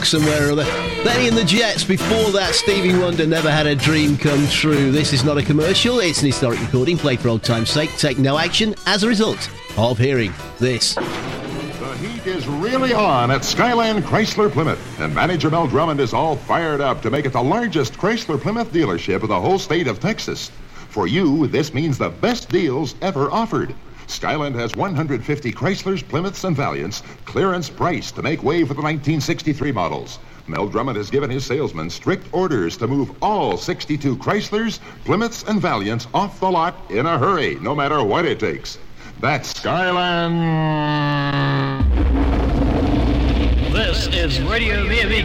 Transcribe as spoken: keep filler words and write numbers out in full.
somewhere or other. Benny and the Jets. Before that, Stevie Wonder, Never Had a Dream Come True. This is not a commercial. It's an historic recording played for old time's sake. Take no action as a result of hearing this. The heat is really on at Skyland Chrysler Plymouth, and manager Mel Drummond is all fired up to make it the largest Chrysler Plymouth dealership in the whole state of Texas. For you, this means the best deals ever offered. Skyland has one hundred fifty Chryslers, Plymouths, and Valiants clearance price to make way for the nineteen sixty-three models. Mel Drummond has given his salesmen strict orders to move all sixty-two Chryslers, Plymouths, and Valiants off the lot in a hurry, no matter what it takes. That's Skyland. This is Radio V M E